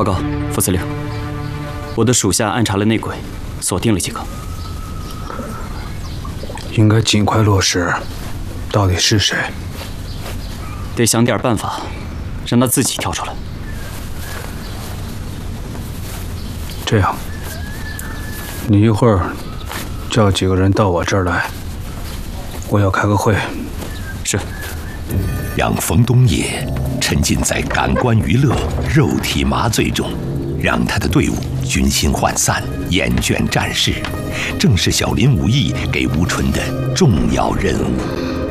报告，副司令，我的属下暗查了内鬼，锁定了几个。 应该尽快落实，到底是谁？ 得想点办法，让他自己跳出来。 这样，你一会儿叫几个人到我这儿来，我要开个会。 是。 让冯东野沉浸在感官娱乐、肉体麻醉中，让他的队伍军心涣散、厌倦战事，正是小林武艺给吴纯的重要任务。